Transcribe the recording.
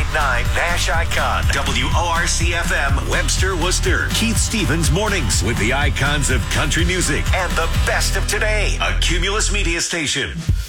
Nash Icon. WORC-FM, Webster, Worcester. Keith Stevens Mornings with the icons of country music and the best of today. A Cumulus Media Station.